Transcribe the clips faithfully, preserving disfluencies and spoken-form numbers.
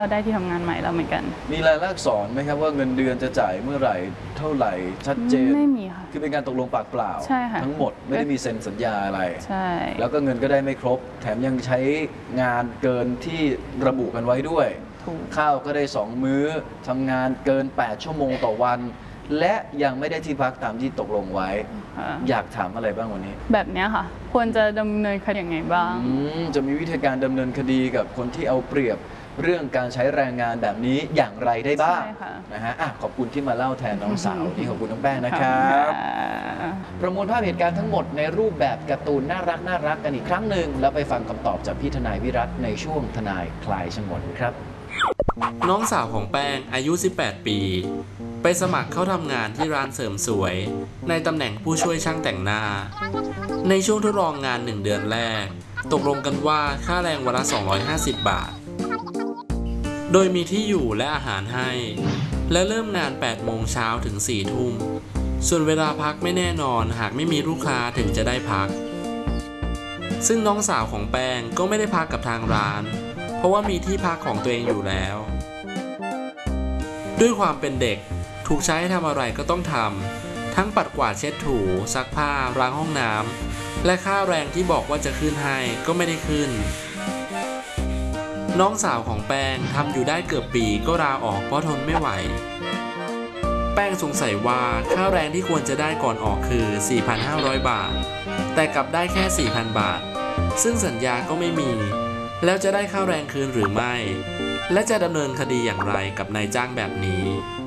ก็ได้ที่ทำงานใหม่แล้วเหมือนกันมีรายลักษณ์อักษรไหมครับว่าเงินเดือนจะจ่ายเมื่อไหร่เท่าไหร่ชัดเจนไม่มีค่ะคือเป็นการตกลงปากเปล่าใช่ค่ะทั้งหมดไม่ได้มีเซ็นสัญญาอะไรใช่แล้วก็เงินก็ได้ไม่ครบแถมยังใช้งานเกินที่ระบุกันไว้ด้วยข้าวก็ได้สองมื้อทำงานเกินแปดชั่วโมงต่อวันและยังไม่ได้ที่พักตามที่ตกลงไว้อยากถามอะไรบ้างวันนี้แบบนี้ค่ะควรจะดำเนินคดียังไงบ้างจะมีวิธีการดำเนินคดีกับคนที่เอาเปรียบเรื่องการใช้แรงงานแบบนี้อย่างไรได้บ้างนะฮะขอบคุณที่มาเล่าแทนน้องสาวนี่ขอบคุณน้องแป้งนะครับประมวลภาพเหตุการณ์ทั้งหมดในรูปแบบการ์ตูนน่ารักน่ารักกันอีกครั้งหนึ่งแล้วไปฟังคำตอบจากพี่ทนายวิรัตในช่วงทนายคลายฉงนครับน้องสาวของแป้งอายุสิบแปดปีไปสมัครเข้าทำงานที่ร้านเสริมสวยในตำแหน่งผู้ช่วยช่างแต่งหน้าในช่วงทดลองงานหนึ่งเดือนแรกตกลงกันว่าค่าแรงวันละสองร้อยห้าสิบบาทโดยมีที่อยู่และอาหารให้และเริ่มงานแปดโมงเช้าถึงสี่ทุ่มส่วนเวลาพักไม่แน่นอนหากไม่มีลูกค้าถึงจะได้พักซึ่งน้องสาวของแป้งก็ไม่ได้พักกับทางร้านเพราะว่ามีที่พักของตัวเองอยู่แล้วด้วยความเป็นเด็กถูกใช้ให้ทำอะไรก็ต้องทำทั้งปัดกวาดเช็ดถูซักผ้าล้างห้องน้ำและค่าแรงที่บอกว่าจะขึ้นให้ก็ไม่ได้ขึ้นน้องสาวของแป้งทำอยู่ได้เกือบปีก็ลาออกเพราะทนไม่ไหวแป้งสงสัยว่าค่าแรงที่ควรจะได้ก่อนออกคือ สี่พันห้าร้อย บาทแต่กลับได้แค่ สี่พัน บาทซึ่งสัญญาก็ไม่มีแล้วจะได้ค่าแรงคืนหรือไม่และจะดำเนินคดีอย่างไรกับนายจ้างแบบนี้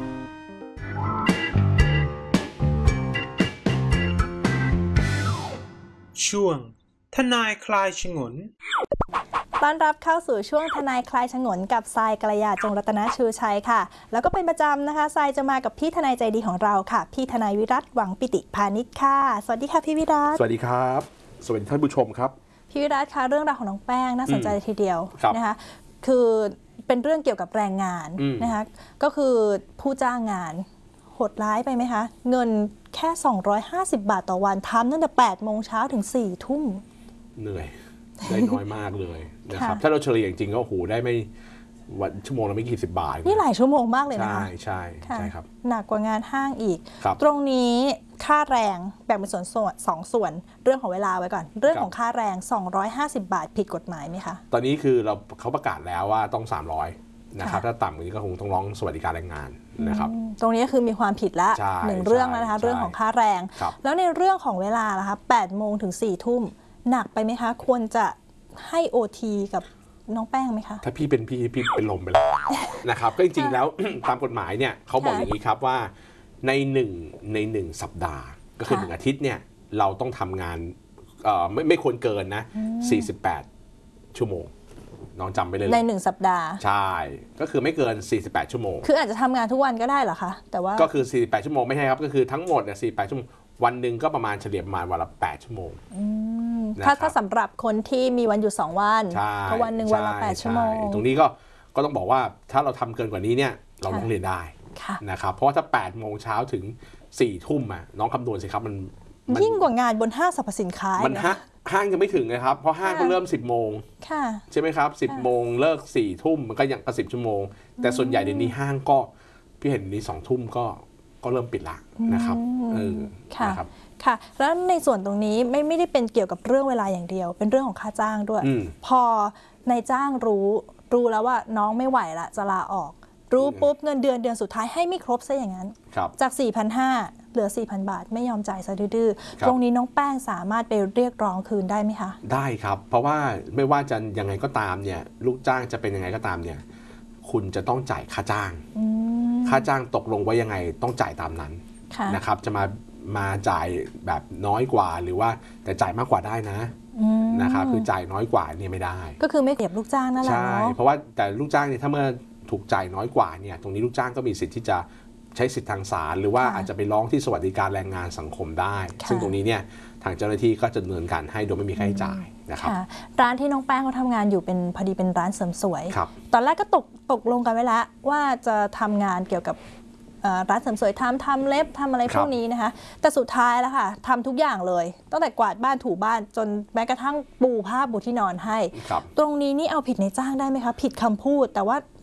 ช่วงทนายคลายฉงนต้อนรับเข้าสู่ช่วงทนายคลายฉงนกับทรายกัลยาจงรัตนชูชัยค่ะแล้วก็เป็นประจำนะคะทรายจะมากับพี่ทนายใจดีของเราค่ะพี่ทนายวิรัตหวังปิติพานิชค่ะสวัสดีค่ะพี่วิรัตสวัสดีครับสวัสดีท่านผู้ชมครับพี่วิรัตคะเรื่องราวของน้องแป้งน่าสนใจทีเดียวนะคะคือเป็นเรื่องเกี่ยวกับแรงงานนะคะก็คือผู้จ้างงานโหดร้ายไปไหมคะเงินแค่สองร้อยห้าสิบบาทต่อวันทำตั้งแต่แปดโมงเช้าถึงสี่ทุ่มเหนื่อยได้น้อยมากเลยนะครับถ้าเราเฉลี่ยจริงๆก็โอ้โหได้ไม่วันชั่วโมงละไม่กี่สิบบาทนี่หลายชั่วโมงมากเลยนะคะใช่ใช่ใช่ครับหนักกว่างานห้างอีกตรงนี้ค่าแรงแบ่งเป็นส่วนส่วนสองส่วนเรื่องของเวลาไว้ก่อนเรื่องของค่าแรงสองร้อยห้าสิบบาทผิดกฎหมายไหมคะตอนนี้คือเราเขาประกาศแล้วว่าต้องสามร้อยนะครับถ้าต่ำกว่านี้ก็คงต้องร้องสวัสดิการแรงงานนะครับตรงนี้คือมีความผิดละหนึ่งเรื่องแล้วนะคะเรื่องของค่าแรงแล้วในเรื่องของเวลาล่ะคะแปดโมงถึงสี่ทุ่มหนักไปไหมคะควรจะให้ โอ ที กับน้องแป้งไหมคะถ้าพี่เป็นพี่พี่เป็นลมไปแล้วนะครับก็จริงๆแล้วตามกฎหมายเนี่ยเขาบอกอย่างนี้ครับว่าในหนึ่งในหนึ่งสัปดาห์ก็คือหนึ่งอาทิตย์เนี่ยเราต้องทำงานไม่ไม่ควรเกินนะสี่สิบแปดชั่วโมงน้องจำไปเลยในหนึ่งสัปดาห์ใช่ก็คือไม่เกินสี่สิบแปดชั่วโมงคืออาจจะทำงานทุกวันก็ได้เหรอคะแต่ว่าก็คือสี่สิบแปดชั่วโมงไม่ใช่ครับก็คือทั้งหมดเนี่ยสี่สิบแปดชั่วโมงวันหนึ่งก็ประมาณเฉลี่ยประมาณวันละแปดชั่วโมงถ้าถ้าสำหรับคนที่มีวันหยุดสองวันก็วันหนึ่งวันละแปดชั่วโมงตรงนี้ก็ก็ต้องบอกว่าถ้าเราทำเกินกว่านี้เนี่ยเราต้องเรียนได้นะครับเพราะว่าถ้าแปดโมงเช้าถึงสี่ทุ่มอ่ะน้องคำนวณสิครับมันยิ่งกว่างานบนห้างสรรพสินค้ามันห้างยังไม่ถึงเลยครับเพราะห้างก็เริ่มสิบโมงใช่ไหมครับสิบโมงเลิกสี่ทุ่มมันก็ยังกระสิบชั่วโมงแต่ส่วนใหญ่เดี๋ยวนี้ห้างก็พี่เห็นนี้สองทุ่มก็ก็เริ่มปิดละนะครับเออค่ะค่ะแล้วในส่วนตรงนี้ไม่ไม่ได้เป็นเกี่ยวกับเรื่องเวลาอย่างเดียวเป็นเรื่องของค่าจ้างด้วยพอนายจ้างรู้รู้แล้วว่าน้องไม่ไหวละจะลาออกรู้ปุ๊บเงินเดือนเดือนสุดท้ายให้ไม่ครบซะอย่างนั้นจาก สี่พันห้าร้อย เหลือ สี่พัน บาทไม่ยอมจ่ายซะดื้อตรงนี้น้องแป้งสามารถไปเรียกร้องคืนได้ไหมคะได้ครับเพราะว่าไม่ว่าจะยังไงก็ตามเนี่ยลูกจ้างจะเป็นยังไงก็ตามเนี่ยคุณจะต้องจ่ายค่าจ้างค่าจ้างตกลงไว้ยังไงต้องจ่ายตามนั้นนะครับจะมามาจ่ายแบบน้อยกว่าหรือว่าแต่จ่ายมากกว่าได้นะนะครับคือจ่ายน้อยกว่าเนี่ยไม่ได้ก็คือไม่เก็บลูกจ้างนั่นแหละใช่เพราะว่าแต่ลูกจ้างเนี่ยถ้าเมื่อถูกจ่ายน้อยกว่าเนี่ยตรงนี้ลูกจ้างก็มีสิทธิ์ที่จะใช้สิทธิ์ทางศาลหรือว่าอาจจะไปร้องที่สวัสดิการแรงงานสังคมได้ซึ่งตรงนี้เนี่ยทางเจ้าหน้าที่ก็จะดำเนินการให้โดยไม่มีค่าใช้จ่ายนะครับร้านที่น้องแป้งเขาทำงานอยู่เป็นพอดีเป็นร้านเสริมสวยตอนแรกก็ตกตกลงกันไว้แล้วว่าจะทำงานเกี่ยวกับร้านเสริมสวยทำทำเล็บทำอะไรพวกนี้นะคะแต่สุดท้ายแล้วค่ะทำทุกอย่างเลยตั้งแต่กวาดบ้านถูบ้านจนแม้กระทั่งปูผ้าปูที่นอนให้ตรงนี้นี่เอาผิดในจ้างได้ไหมคะผิดคำพูดแต่ว่า